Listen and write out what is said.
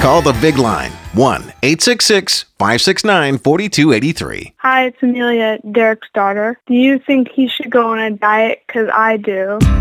Call the big line, 1-866-569-4283. Hi, it's Amelia, Derek's daughter. Do you think he should go on a diet? Because I do.